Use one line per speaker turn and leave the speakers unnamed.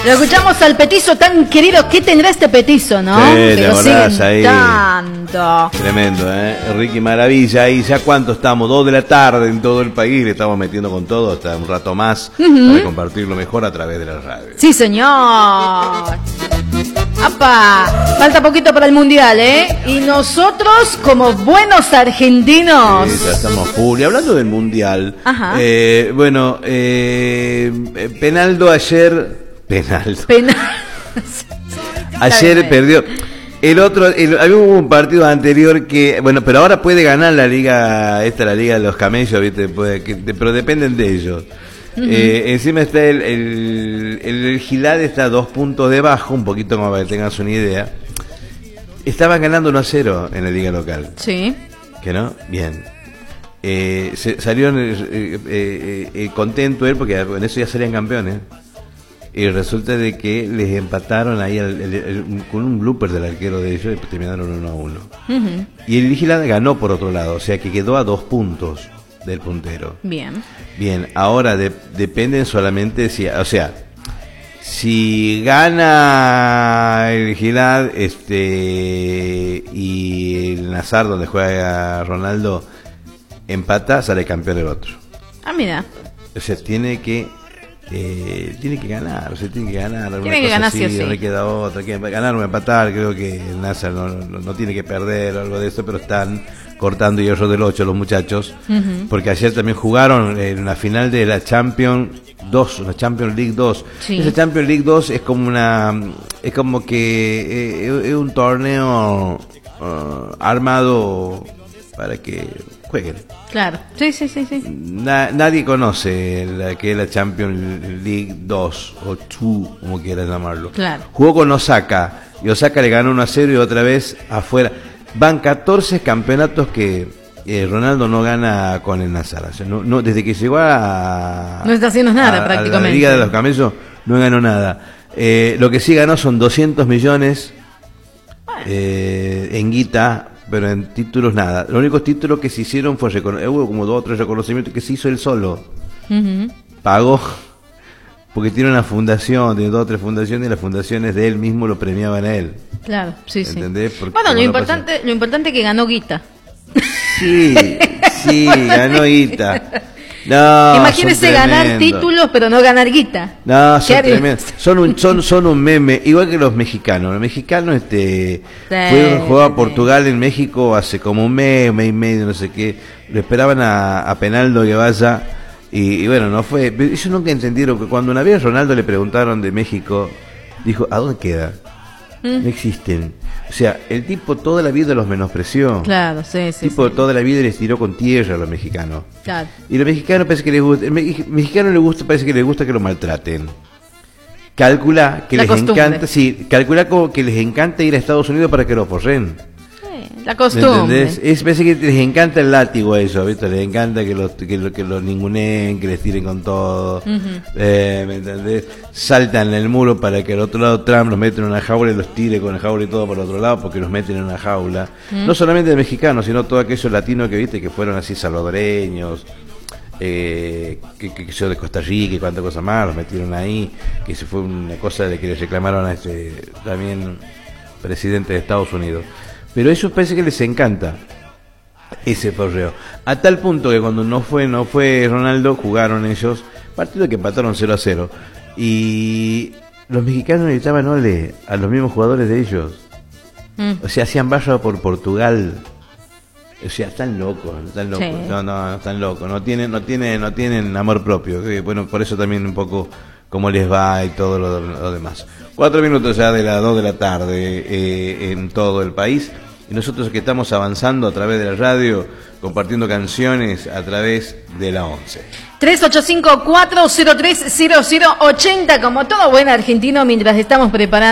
Lo escuchamos al petizo tan querido. ¿Qué tendrá este petizo, no?
Sí,
que
te
lo
acordás
siguen
ahí.
tanto.
Tremendo, Ricky Maravilla. ¿Y ya cuánto estamos? 2 de la tarde en todo el país. Le estamos metiendo con todo hasta un rato más para compartirlo mejor a través de la radio.
Sí, señor. ¡Apa! Falta poquito para el mundial, Y nosotros, como buenos argentinos.
Sí, ya estamos full. Y hablando del mundial,
Ajá.
Penaldo ayer. Penaldo. Ayer
bien.
perdió. Había un partido anterior que, bueno, pero ahora puede ganar la liga de los camellos, ¿viste? Pero dependen de ellos. Encima está el Gilad está a 2 puntos debajo, un poquito como para que tengas una idea. Estaban ganando 1-0 en la liga local.
Sí.
¿Que no? Bien. Salieron contento él porque con eso ya salían campeones. Y resulta de que les empataron ahí con un blooper del arquero de ellos y terminaron 1-1. Y el Gilad ganó por otro lado, o sea que quedó a 2 puntos del puntero.
Bien.
Bien, ahora dependen solamente si gana el Gilad y el Nazar donde juega Ronaldo empata, sale campeón el otro.
Ah, mira.
O sea, tiene que ganar,
Tiene que ganar sí o sí.
No le queda otra, ganar o empatar. Creo que el Nazar no tiene que perder o algo de eso, pero están cortando hierro del 8 los muchachos, porque ayer también jugaron en una final de la Champions League 2.
Sí.
Esa Champions League 2 es como que es un torneo armado para que jueguen.
Claro. Sí.
Nadie conoce que es la Champions League 2 o 2, como quieras llamarlo.
Claro.
Jugó con Osaka y Osaka le ganó 1-0 y otra vez afuera. Van 14 campeonatos que Ronaldo no gana con el Nazar. O sea, no, desde que llegó
no está haciendo nada prácticamente.
A la Liga de los Camellos no ganó nada. Lo que sí ganó son 200 millones en guita, pero en títulos nada. Los únicos títulos que se hicieron hubo como 2 o 3 reconocimientos que se hizo él solo. Pagó, porque tiene una fundación, tiene 2 o 3 fundaciones, y las fundaciones de él mismo lo premiaban a él.
Claro, sí.
¿Entendés? Porque
Bueno, lo importante es que ganó guita.
Sí, ganó guita. No,
imagínese ganar títulos, pero no ganar guita.
No, son tremendos. Son un meme, igual que los mexicanos. Los mexicanos fueron a jugar a Portugal en México hace como un mes y medio, no sé qué. Lo esperaban a Penaldo que vaya. Y bueno, no fue. Ellos nunca entendieron que cuando una vez a Ronaldo le preguntaron de México, dijo, ¿a dónde queda? No existen. O sea, el tipo toda la vida los menospreció.
Claro, sí.
El tipo toda la vida les tiró con tierra a los mexicanos.
Claro.
Y los mexicanos parece que les gusta, parece que les gusta que lo maltraten. Calcula que les encanta, calcula como que les encanta ir a Estados Unidos para que lo forren.
La costumbre.
¿Entendés? Parece que les encanta el látigo a ellos, ¿viste? Les encanta que los ninguneen, que les tiren con todo. ¿Me entendés? Saltan el muro para que al otro lado Trump los mete en una jaula y los tire con el jaula y todo por el otro lado, porque los meten en una jaula. No solamente de mexicanos, sino todos aquellos latinos que viste que fueron así salvadoreños, que de Costa Rica y cuánta cosa más, los metieron ahí, que se fue una cosa de que les reclamaron a también presidente de Estados Unidos. Pero eso parece que les encanta ese forreo. A tal punto que cuando no fue Ronaldo, jugaron ellos, partido que empataron 0-0. Y los mexicanos necesitaban ole a los mismos jugadores de ellos. O sea, hacían barra por Portugal. O sea, están locos. Sí. No, están locos. No tienen amor propio. Bueno, por eso también un poco cómo les va y todo lo demás. 4 minutos ya de las 2 de la tarde en todo el país. Y nosotros que estamos avanzando a través de la radio, compartiendo canciones a través de la 11.
385-403-0080, como todo buen argentino, mientras estamos preparando